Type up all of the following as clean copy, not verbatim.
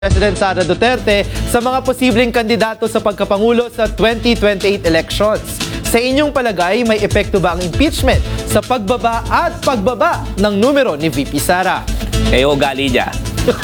President Sara Duterte sa mga posibleng kandidato sa pagkapangulo sa 2028 elections. Sa inyong palagay, may epekto ba ang impeachment sa pagbaba ng numero ni VP Sara? Ugali niya.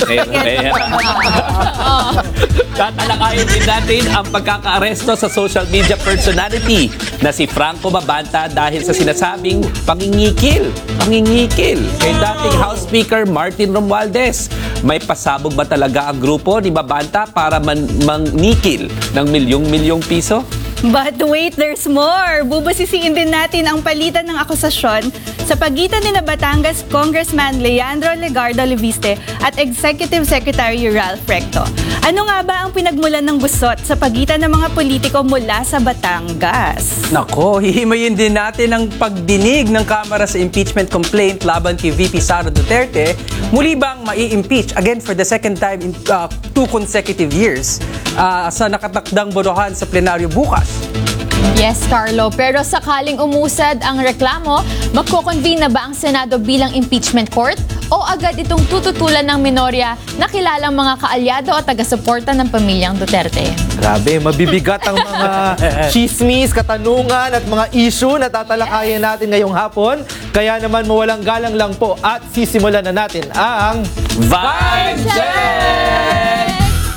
Tatalakayin din natin ang pagkakaaresto sa social media personality na si Franco Mabanta dahil sa sinasabing pangingikil kay dating House Speaker Martin Romualdez. May pasabog ba talaga ang grupo ni Mabanta para mangnikil ng milyong-milyong piso? But wait, there's more! Bubusisiin din natin ang palitan ng akusasyon sa pagitan ni Batangas Congressman Leandro Legarda Leviste at Executive Secretary Ralph Recto. Ano nga ba ang pinagmulan ng gusot sa pagitan ng mga politiko mula sa Batangas? Nako, hihimayin din natin ang pagdinig ng Kamara sa impeachment complaint laban kay VP Sara Duterte. Muli bang mai-impeach again for the second time in 2 consecutive years sa nakatakdang botohan sa plenaryo bukas? Yes, Carlo. Pero sakaling umusad ang reklamo, magko-convene na ba ang Senado bilang impeachment court? O agad itong tututulan ng minorya na kilalang mga kaalyado o taga-suporta ng pamilyang Duterte? Grabe, mabibigat ang mga chismis, katanungan at mga issue na tatalakayin natin ngayong hapon. Kaya naman mawalang galang lang po at sisimulan na natin ang Vibe Check!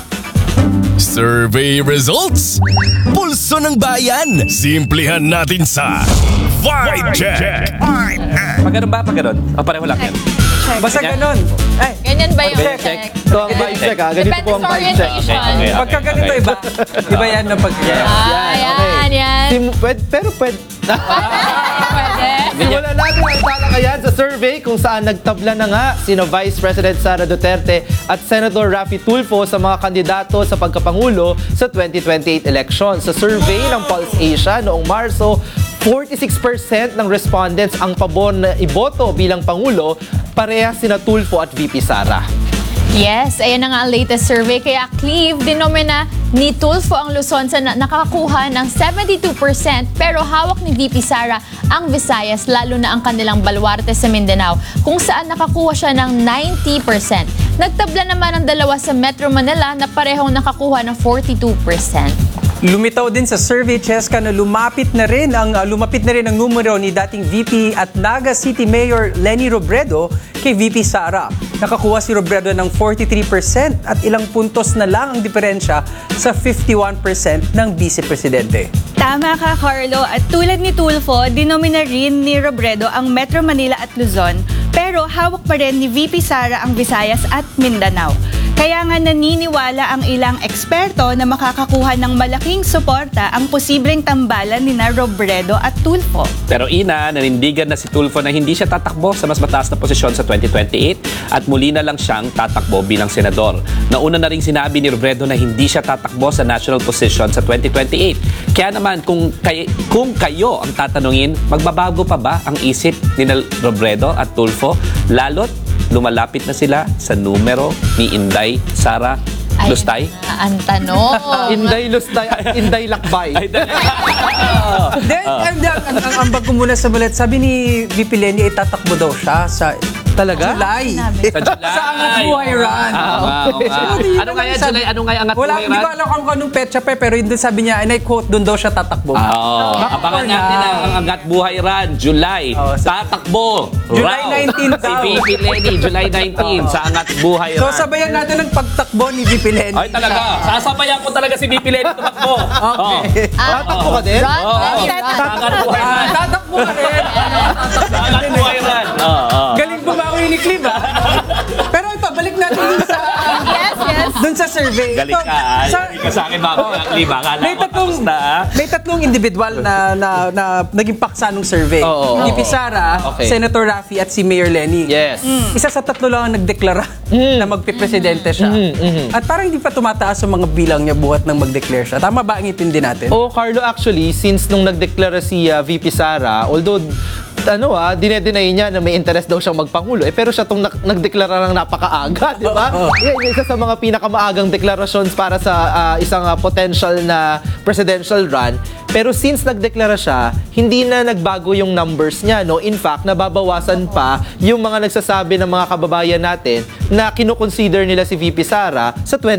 Survey results! Pulso ng bayan! Simplihan natin sa Vibe Check! Pag ganun ba? Pag ganun? O pareho lang yan. Basta ganun. Ay, Ganyan ba yung Vibe check? ito ang vibe check ha. Ganito po ang vibe check. orientation. pagka ganito iba. Iba yan na pag... Yan. Pero pwede. Pwede. Simulan natin ang talakayan sa survey kung saan nagtabla na nga sino Vice President Sara Duterte at Senator Raffy Tulfo sa mga kandidato sa pagkapangulo sa 2028 election. Sa survey ng Pulse Asia noong Marso, 46% ng respondents ang pabor na iboto bilang Pangulo, parehas sina Tulfo at VP Sara. Yes, ayan na nga ang latest survey. Kaya Cleve, dinomina ni Tulfo ang Luzon sa nakakakuha ng 72% pero hawak ni VP Sara ang Visayas, lalo na ang kanilang baluarte sa Mindanao kung saan nakakuha siya ng 90%. Nagtabla naman ang dalawa sa Metro Manila na parehong nakakuha ng 42%. Lumitaw din sa survey, Cheska, na lumapit na rin ang numero ni dating VP at Naga City Mayor Leni Robredo kay VP Sara. Nakakuha si Robredo ng 43% at ilang puntos na lang ang diferensya sa 51% ng Vice Presidente. Tama ka, Carlo. At tulad ni Tulfo, dinomina rin ni Robredo ang Metro Manila at Luzon, pero hawak pa rin ni VP Sara ang Visayas at Mindanao. Kaya nga naniniwala ang ilang eksperto na makakakuha ng malaking suporta ang posibleng tambalan ni Robredo at Tulfo. Pero nanindigan na si Tulfo na hindi siya tatakbo sa mas mataas na posisyon sa 2028 at muli na lang siyang tatakbo bilang senador. Nauna na rin sinabi ni Robredo na hindi siya tatakbo sa national position sa 2028. Kaya naman kung kayo ang tatanungin, magbabago pa ba ang isip ni Robredo at Tulfo? Lalo't lumalapit na sila sa numero ni Inday Sara Lustay. Ang tanong. Inday Lustay at Inday Lakbay. Then, ang ambag ko muna sa balat, sabi ni VP Leni ay tatakbo daw siya sa Talaga? July. Sa July. Sa Angat Buhay Run. Ano nga July? Ano nga Angat Wala, Buhay hindi Run? ko alam kung anong petsa pa, pero yun doon sabi niya, and I quote, doon daw siya tatakbo. Abangan natin ang Angat Buhay Run, July. Tatakbo. July 19 Si daw. VP Leni, July 19 sa Angat Buhay Run. So, sabayan natin ang pagtakbo ni VP Leni. Ay talaga, sasabayan ko talaga si VP Leni tumakbo. Okay. Tatakbo ka din? Run, Leni, run. Angat Buhay Run. Tatakbo ka rin. Angat Buhay Run. Galing bumawi ni Clive, ah. Pero ito, balik natin dun sa... Yes. Dun sa survey. Galing ka, galing ka sa akin mga kliba. May tatlong individual na naging paksa nung survey. Oo. VP Sara, Okay. Senator Raffy at si Mayor Leni. Yes. Isa sa tatlo lang ang nagdeklara na magpipresidente siya. At parang hindi pa tumataas ang mga bilang niya buhat nang mag-declare siya. Tama ba ang intindi natin? Oh, Carlo, actually, since nung nagdeklara si VP Sara, although dinedenay niya na may interest daw siyang magpangulo. Pero siya tong nagdeklara ng napakaaga, di ba? Yan yung isa sa mga pinakamaagang deklarations para sa isang potential na presidential run. Pero since nagdeklara siya, hindi na nagbago yung numbers niya, no? In fact, nababawasan pa yung mga nagsasabi ng mga kababayan natin na kinukonsider nila si VP Sara sa